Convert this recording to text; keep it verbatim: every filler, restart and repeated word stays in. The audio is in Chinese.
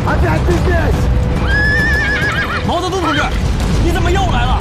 I've got business. 毛泽东同志，你怎么又来了？